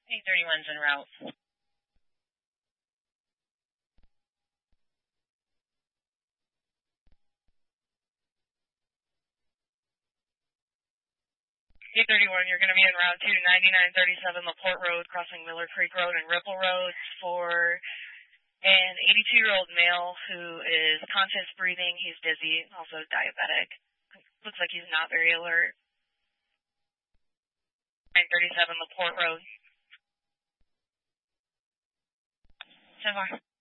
831's en route. You're going to be en route to 9937 LaPorte Road, crossing Miller Creek Road and Ripple Road for an 82-year-old male who is conscious breathing. He's dizzy, also diabetic. Looks like he's not very alert. 937 LaPorte Road. So far.